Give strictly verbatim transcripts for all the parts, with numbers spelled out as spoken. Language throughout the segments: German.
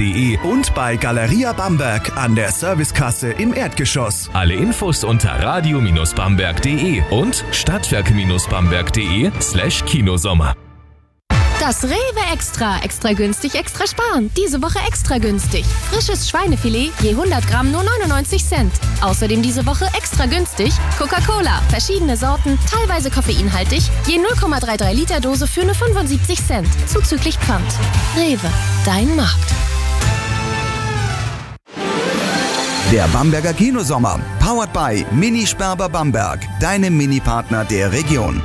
de und bei Galeria Bamberg an der Servicekasse im Erdgeschoss. Alle Infos unter radio-bamberg.de und stadtwerke-bamberg.de slash Kinosommer. Das Rewe Extra. Extra günstig, extra sparen. Diese Woche extra günstig. Frisches Schweinefilet je hundert Gramm nur neunundneunzig Cent. Außerdem diese Woche extra günstig Coca-Cola. Verschiedene Sorten, teilweise koffeinhaltig. Je null Komma dreiunddreißig Liter Dose für nur fünfundsiebzig Cent. Zuzüglich Pfand. Rewe. Dein Markt. Der Bamberger Kinosommer. Powered by Mini Sperber Bamberg. Deinem Mini-Partner der Region.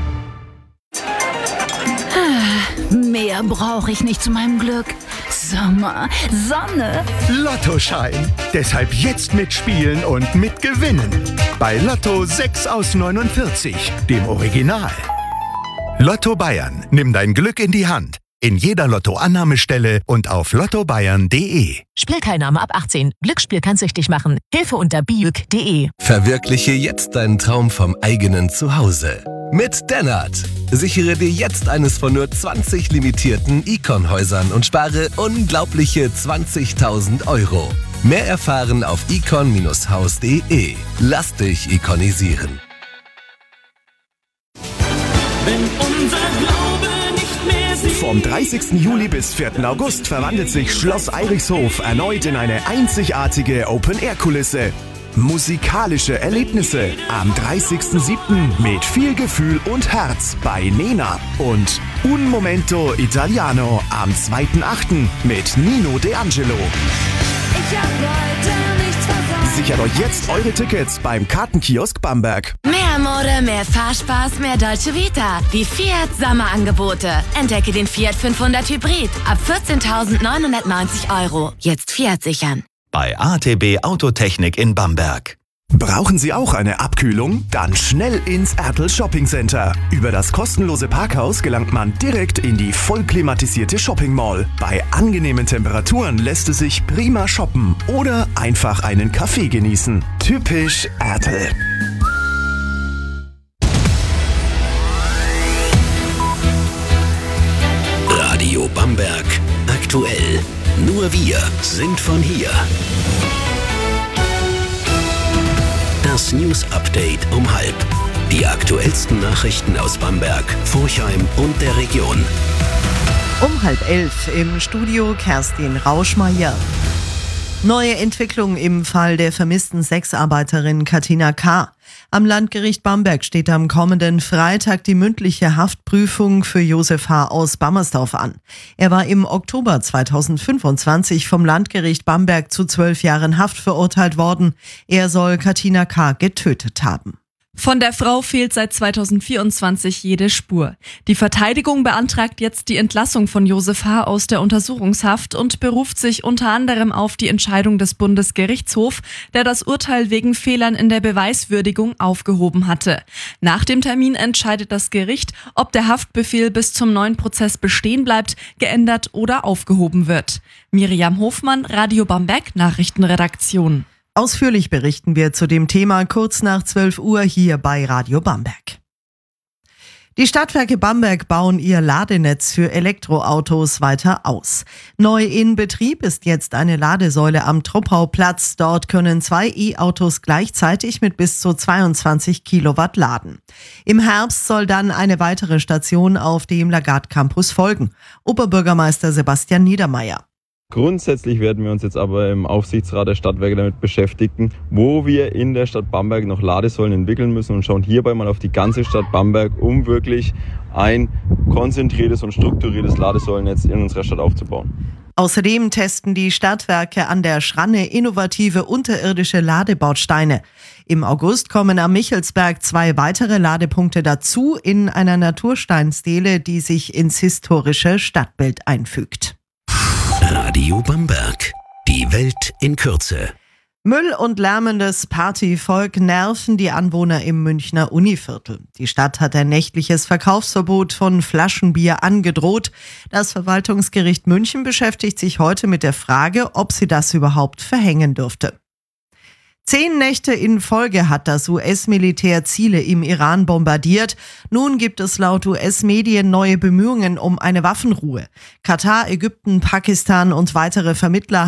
Mehr brauche ich nicht zu meinem Glück. Sommer, Sonne. Lottoschein. Deshalb jetzt mitspielen und mitgewinnen. Bei Lotto sechs aus neunundvierzig, dem Original. Lotto Bayern. Nimm dein Glück in die Hand. In jeder Lotto-Annahmestelle und auf lotto bayern punkt de. Spielteilnahme ab achtzehn. Glücksspiel kann süchtig machen. Hilfe unter biüg punkt de. Verwirkliche jetzt deinen Traum vom eigenen Zuhause. Mit Dennert. Sichere dir jetzt eines von nur zwanzig limitierten Icon-Häusern und spare unglaubliche zwanzigtausend Euro. Mehr erfahren auf icon Haus punkt de. Lass dich ikonisieren. Wenn unser Glaube nicht mehr sieht. Vom dreißigsten Juli bis vierten August verwandelt sich Schloss Eirichshof erneut in eine einzigartige Open-Air-Kulisse. Musikalische Erlebnisse am dreißigsten siebten mit viel Gefühl und Herz bei Nena und Un Momento Italiano am zweiten achten mit Nino D'Angelo. Ich hab heute nichts versäumt. Sichert euch jetzt eure Tickets beim Kartenkiosk Bamberg. Mehr Mode, mehr Fahrspaß, mehr Dolce Vita. Die Fiat Sommerangebote. Entdecke den Fiat fünfhundert Hybrid ab vierzehntausendneunhundertneunzig Euro. Jetzt Fiat sichern. Bei A T B Autotechnik in Bamberg. Brauchen Sie auch eine Abkühlung? Dann schnell ins Ertl Shopping Center. Über das kostenlose Parkhaus gelangt man direkt in die voll klimatisierte Shopping Mall. Bei angenehmen Temperaturen lässt es sich prima shoppen oder einfach einen Kaffee genießen. Typisch Ertl. Radio Bamberg. Aktuell. Nur wir sind von hier. Das News Update um halb. Die aktuellsten Nachrichten aus Bamberg, Forchheim und der Region. Um halb elf im Studio Kerstin Rauschmeier. Neue Entwicklung im Fall der vermissten Sexarbeiterin Katina K. Am Landgericht Bamberg steht am kommenden Freitag die mündliche Haftprüfung für Josef H. aus Bammersdorf an. Er war im Oktober zweitausendfünfundzwanzig vom Landgericht Bamberg zu zwölf Jahren Haft verurteilt worden. Er soll Katina K. getötet haben. Von der Frau fehlt seit zweitausendvierundzwanzig jede Spur. Die Verteidigung beantragt jetzt die Entlassung von Josef H. aus der Untersuchungshaft und beruft sich unter anderem auf die Entscheidung des Bundesgerichtshofs, der das Urteil wegen Fehlern in der Beweiswürdigung aufgehoben hatte. Nach dem Termin entscheidet das Gericht, ob der Haftbefehl bis zum neuen Prozess bestehen bleibt, geändert oder aufgehoben wird. Miriam Hofmann, Radio Bamberg, Nachrichtenredaktion. Ausführlich berichten wir zu dem Thema kurz nach zwölf Uhr hier bei Radio Bamberg. Die Stadtwerke Bamberg bauen ihr Ladenetz für Elektroautos weiter aus. Neu in Betrieb ist jetzt eine Ladesäule am Truppauplatz. Dort können zwei E-Autos gleichzeitig mit bis zu zweiundzwanzig Kilowatt laden. Im Herbst soll dann eine weitere Station auf dem Lagarde Campus folgen. Oberbürgermeister Sebastian Niedermeyer. Grundsätzlich werden wir uns jetzt aber im Aufsichtsrat der Stadtwerke damit beschäftigen, wo wir in der Stadt Bamberg noch Ladesäulen entwickeln müssen und schauen hierbei mal auf die ganze Stadt Bamberg, um wirklich ein konzentriertes und strukturiertes Ladesäulennetz in unserer Stadt aufzubauen. Außerdem testen die Stadtwerke an der Schranne innovative unterirdische Ladebausteine. Im August kommen am Michelsberg zwei weitere Ladepunkte dazu in einer Natursteinstele, die sich ins historische Stadtbild einfügt. Radio Bamberg. Die Welt in Kürze. Müll und lärmendes Partyvolk nerven die Anwohner im Münchner Univiertel. Die Stadt hat ein nächtliches Verkaufsverbot von Flaschenbier angedroht. Das Verwaltungsgericht München beschäftigt sich heute mit der Frage, ob sie das überhaupt verhängen dürfte. Zehn Nächte in Folge hat das U S-Militär Ziele im Iran bombardiert. Nun gibt es laut U S-Medien neue Bemühungen um eine Waffenruhe. Katar, Ägypten, Pakistan und weitere Vermittler